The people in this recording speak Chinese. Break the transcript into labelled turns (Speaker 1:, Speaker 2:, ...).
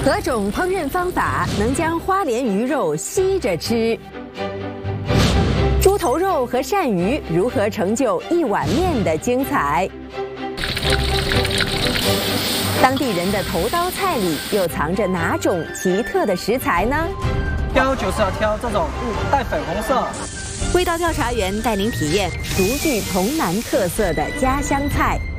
Speaker 1: 何种烹饪方法能将花鲢鱼肉吸着吃？猪头肉和鳝鱼如何成就一碗面的精彩？当地人的头刀菜里又藏着哪种奇特的食材呢？
Speaker 2: 挑就是要挑这种带粉红色。
Speaker 1: 味道调查员带您体验独具潼南特色的家乡菜。